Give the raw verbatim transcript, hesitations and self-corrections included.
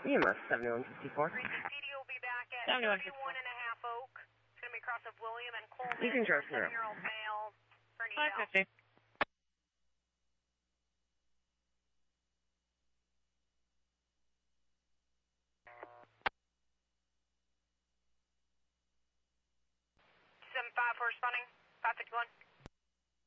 E M S seventy-one fifty-four. C D will be back at seventy-one thirty-one and a half Oak. It's going to be across of William and Coleman. You can drive through. seven-year-old male for an five eval. fifty. seven five for responding. five fifty-one.